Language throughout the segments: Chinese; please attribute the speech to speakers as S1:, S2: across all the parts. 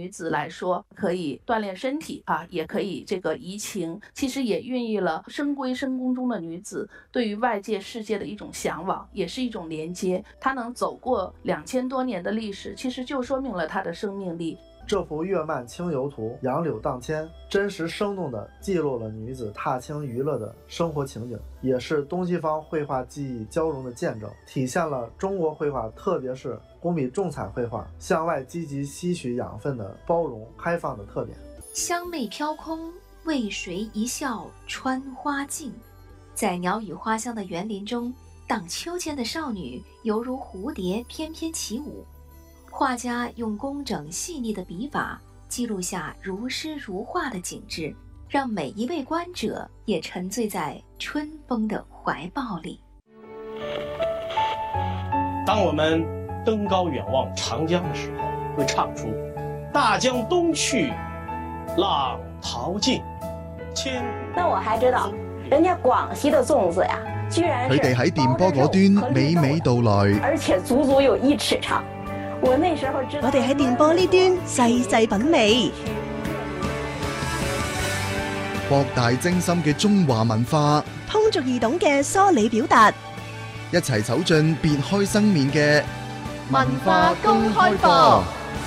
S1: 女子来说，可以锻炼身体也可以这个怡情，其实也孕育了深闺深宫中的女子对于外界世界的一种向往，也是一种连接。她能走过2000多年的历史，其实就说明了她的生命力。
S2: 这幅月漫清游图杨柳荡千，真实生动地记录了女子踏青娱乐的生活情景，也是东西方绘画技艺交融的见证，体现了中国绘画，特别是工笔重彩绘画向外积极吸取养分的包容开放的特点。
S3: 香媚飘空，为谁一笑穿花镜，在鸟语花香的园林中，荡秋千的少女犹如蝴蝶翩翩起舞。画家用工整细腻的笔法记录下如诗如画的景致，让每一位观者也沉醉在春风的怀抱里。
S4: 当我们登高远望长江的时候，会唱出大江东去，浪淘尽，千古。
S5: 那我还知道人家廣西的粽子呀，居然是
S6: 佢哋喺電波嗰端娓娓道來，
S5: 而且足足有1尺長。我那時候知道，
S7: 我哋喺電波呢端細細品味，
S6: 博大精深嘅中華文化，
S7: 通俗易懂嘅梳理表達，
S6: 一齊走進別開生面嘅文化公開課。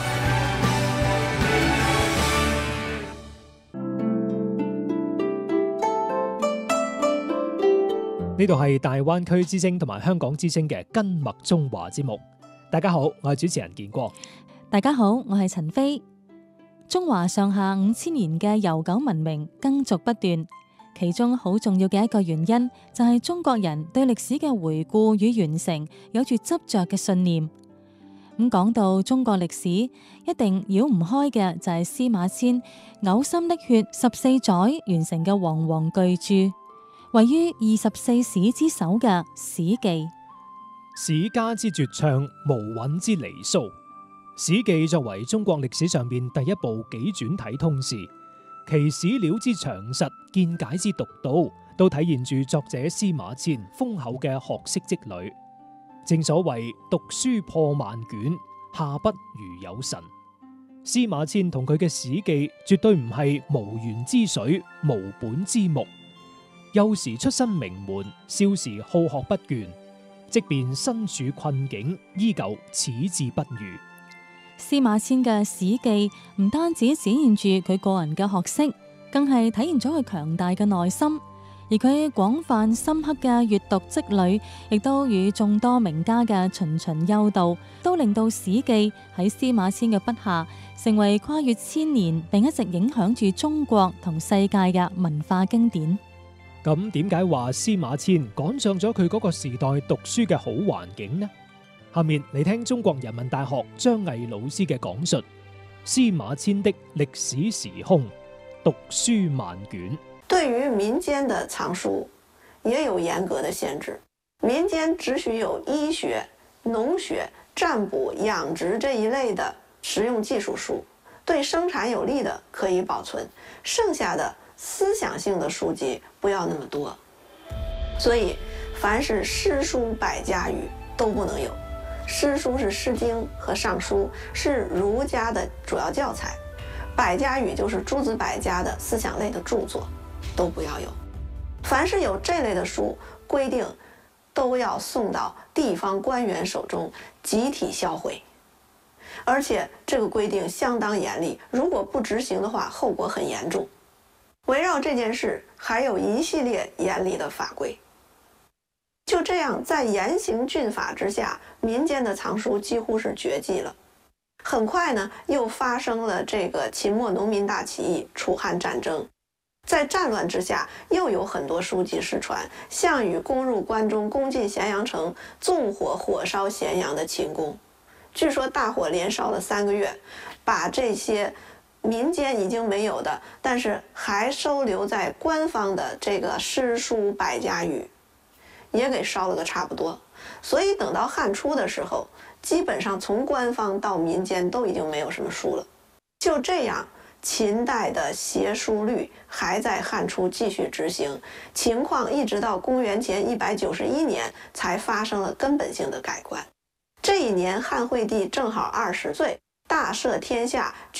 S8: 呢度係大灣區之聲同埋香港之聲嘅根脈中華節目。大家好，我係主持人建國。
S9: 大家好，我係陳飛。中華上下5000年嘅悠久文明耕俗不斷，其中好重要嘅一個原因就係中國人對歷史嘅回顧與完成有住執着嘅信念。咁講到中國歷史，一定繞唔開嘅就係司馬遷嘔心瀝血14載完成嘅煌煌巨著，位於24史之首嘅《史記》。
S8: 史家之絕唱，無韻之離騷。《史記》作為中國歷史上面第一部紀傳體通史，其史料之詳實、見解之獨到，都體現住作者司馬遷豐厚嘅學識積累。正所謂讀書破萬卷，下筆如有神。司馬遷同佢嘅《史記》絕對唔係無源之水、無本之木。幼時出身名門，少時好學不倦。即便身處困境，依舊矢志不渝。
S9: 司馬遷嘅《史記》唔單止展現住佢個人嘅學識，更係體現咗佢強大嘅內心。而佢廣泛深刻嘅閱讀積累，亦都與眾多名家嘅循循幽道，都令到《史記》喺司馬遷嘅筆下，成為跨越千年並一直影響住中國同世界嘅文化經典。
S8: 咁點解話司馬遷趕上咗佢嗰個時代讀書嘅好環境呢？下面嚟聽中國人民大學張毅老師嘅講述：司馬遷的歷史時空，讀書萬卷。
S10: 對於民間的藏書也有嚴格的限制，民間只許有醫學、農學、占卜、養殖這一類的實用技術書，對生產有利的可以保存，剩下的思想性的書籍不要那麼多。所以凡是詩書百家語都不能有。詩書是《詩經》和《尚書》，是儒家的主要教材，百家語就是諸子百家的思想類的著作，都不要有。凡是有這類的書，規定都要送到地方官員手中集體銷毀，而且這個規定相當嚴厲，如果不執行的話，後果很嚴重。圍繞這件事，還有一系列嚴厲的法規。就這樣，在嚴刑峻法之下，民間的藏書幾乎是絕跡了。很快呢，又發生了這個秦末農民大起義、楚漢戰爭。在戰亂之下，又有很多書籍失傳。項羽攻入關中，攻進咸陽城，縱火火燒咸陽的秦宮。據說大火連燒了3個月，把這些民間已經沒有的，但是還收留在官方的這個詩書百家語，也給燒了個差不多。所以等到漢初的時候，基本上從官方到民間都已經沒有什麼書了。就這樣，秦代的協書律還在漢初繼續執行，情況一直到公元前191年才發生了根本性的改觀。這一年漢惠帝正好20歲，大赦天下。